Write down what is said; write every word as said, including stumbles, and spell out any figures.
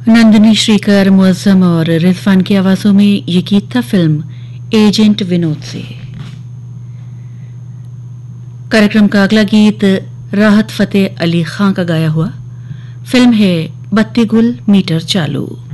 नंदिनी श्रीकर, मुअज्जम और रिजवान की आवाजों में ये गीत था फिल्म एजेंट विनोद से। कार्यक्रम का अगला गीत राहत फतेह अली खां का गाया हुआ, फिल्म है बत्ती गुल मीटर चालू।